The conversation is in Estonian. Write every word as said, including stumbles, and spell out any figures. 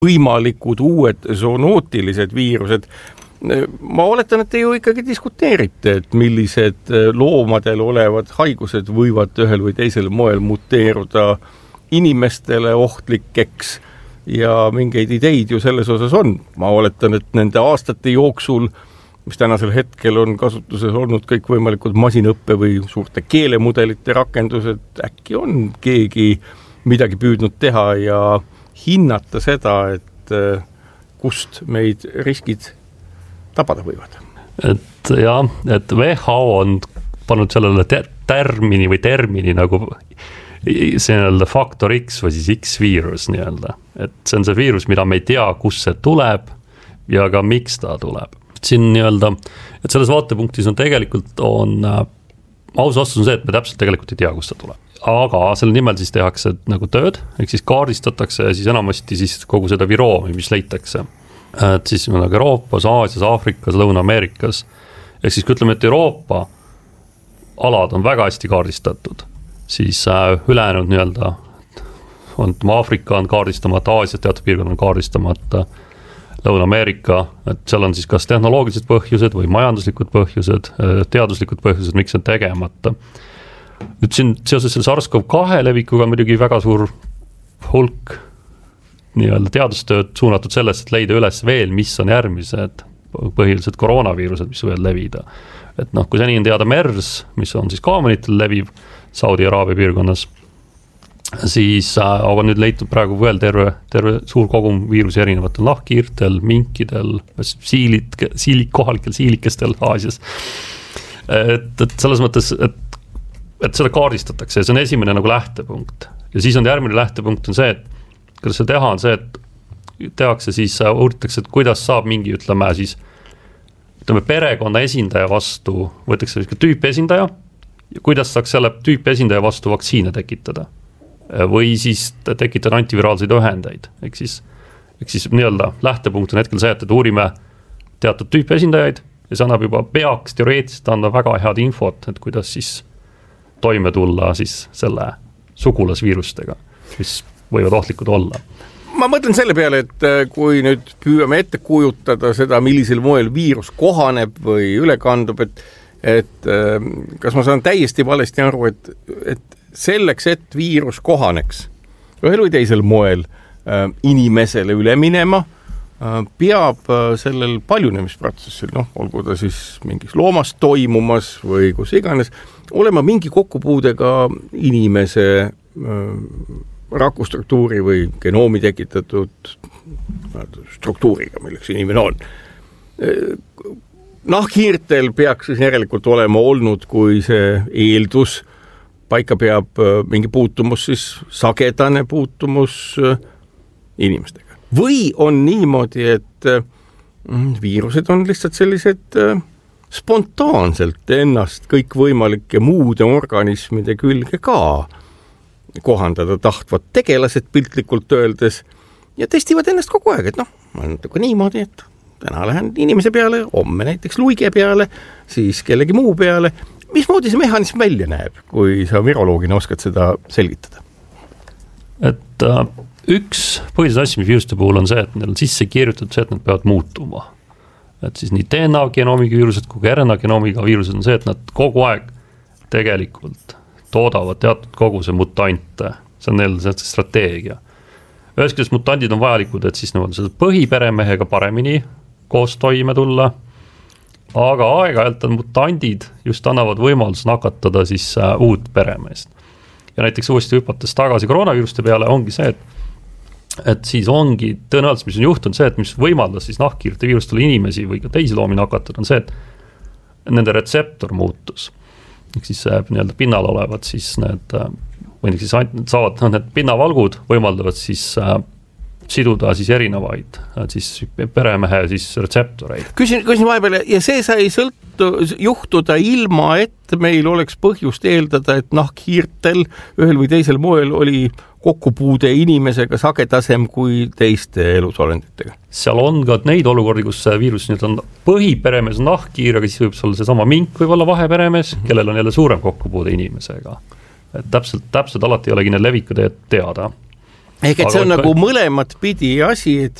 võimalikud uued zoonootilised viirused. Ma oletan, et te ju ikkagi diskuteerite, et millised loomadel olevad haigused võivad ühel või teisel moel muteeruda inimestele ohtlikeks ja mingeid ideid ju selles osas on. Ma oletan, et nende aastate jooksul, mis tänasel hetkel on kasutuses olnud kõik võimalikud masinõppe või suurte keelemudelite rakendused, äkki on keegi midagi püüdnud teha ja hinnata seda, et kust meid riskid tabada võivad. Et jah, et W H O on pannud sellele te- termini või termini nagu see nii-öelda faktor X või siis X-viirus nii-öelda. Et see on see viirus, mida me ei tea, kus see tuleb ja ka miks ta tuleb. Siin nii-öelda, et selles vaatepunktis on tegelikult on, aus vastus on see, et me täpselt tegelikult ei tea, kus ta tuleb. Aga selle nimel siis tehakse nagu tööd, ehk siis kaardistatakse ja siis enamasti siis kogu seda viroomi, mis leitakse. Et siis nagu Euroopas, Aasias, Aafrikas, Lõuna-Ameerikas. Ehk siis kui ütleme, et Euroopa alad on väga hästi kaardistatud, siis ülejäänud nii-öelda on Aafrika on kaardistamata, Aasias teatud piirkond on kaardistamata, Lõuna-Ameerika, et seal on siis kas tehnoloogilised põhjused või majanduslikud põhjused, teaduslikud põhjused, miks on tegemata. Nüüd siin seoses selle SARS-C o V kaks levikuga on muidugi väga suur hulk nii-öelda teadustööd suunatud sellest, et leida üles veel, mis on järgmised põhilised koroonaviirused, mis võivad levida. Et noh, kui seni on teada MERS, mis on siis kaamenitel leviv Saudi-Araabia piirkonnas, siis aga nüüd leitud praegu veel terve, terve suur kogum viirusi erinevatel nahkhiirtel, minkidel, siilit, siilik, kohalikel siilikestel Aasias. Et, et selles mõttes, et et seda kaardistatakse ja see on esimene nagu lähtepunkt. Ja siis on järgmine lähtepunkt on see, et kuidas seda teha on see, et tehakse siis, uuritakse, et kuidas saab mingi, ütleme siis, ütleme perekonna esindaja vastu, võetakse tüüp esindaja ja kuidas saaks selle tüüp esindaja vastu vaktsiine tekitada. Või siis tekitada antiviraalseid ühendeid. Ehk siis, ehk siis nii-öelda lähtepunkt on hetkel see, et uurime teatud tüüp esindajaid ja see annab juba peaks teoreetiliselt anda väga head infot, et kuidas siis toime tulla siis selle sugulasviirustega, mis võivad ohtlikud olla. Ma mõtlen selle peale, et kui nüüd püüame ette kujutada seda, millisel moel viirus kohaneb või üle kandub, et, et kas ma saan täiesti valesti aru, et, et selleks, et viirus kohaneks ühel või teisel moel inimesele üle minema, peab sellel paljunemisprotsessil, noh, olgu ta siis mingis loomas toimumas või kus iganes, olema mingi kokkupuudega inimese rakustruktuuri või genoomi tekitatud struktuuriga, milleks inimene on. Nahkhiirtel peaks siis järelikult olema olnud, kui see eeldus paika peab mingi puutumus, siis sagedane puutumus inimestega. Või on niimoodi, et viirused on lihtsalt sellised spontaanselt ennast kõikvõimalike muude organismide külge ka kohandada tahtvad tegelased piltlikult öeldes ja testivad ennast kogu aeg, et noh, ma olen natuke niimoodi, et täna lähen inimese peale, homme näiteks luige peale, siis kellegi muu peale. Mismoodi see mehhanism välja näeb, kui sa viroloogina oskad seda selgitada? Et äh, üks põhilises asja, mis viiruste puhul on see, et neil on sisse kirjutatud see, et nad peavad muutuma. Et siis nii D N A-genoomiga viirused kui R N A-genoomiga viirused on see, et nad kogu aeg tegelikult toodavad teatud koguse mutante. See on neil see strateegia. Ühest küljest mutandid on vajalikud, et siis selle põhiperemehega paremini koos toime tulla, aga aeg-ajalt on mutandid just annavad võimalus nakatada siis uh, uut peremeest. Ja näiteks uuesti hüpates tagasi koroonaviiruste peale ongi see, et et siis ongi tõenäoliselt, mis on juhtunud see, et mis võimaldas siis nahkhiirte viirustele inimesi või ka teisi loomi nakatada, on see, et nende retseptor muutus. Ehk siis nii-öelda pinnal olevad siis need, või siis saavad need pinnavalgud võimaldavad siis äh, siduda siis erinevaid siis peremehe siis retseptoreid. Küsin, küsin vahepeal, ja see sai sõltu, juhtuda ilma, et meil oleks põhjust eeldada, et nahkhiirtel ühel või teisel moel oli kokkupuude inimesega sagedasem kui teiste elusolenditega. Seal on ka neid olukordi, kus see viirus nüüd on põhiperemees on nahkhiir, aga siis võib olla see sama mink võib olla vaheperemees, mm-hmm. kellel on jälle suurem kokkupuude inimesega. Et täpselt, täpselt alati ei olegi need levikud teada. ehk et see on nagu mõlemat pidi asi, et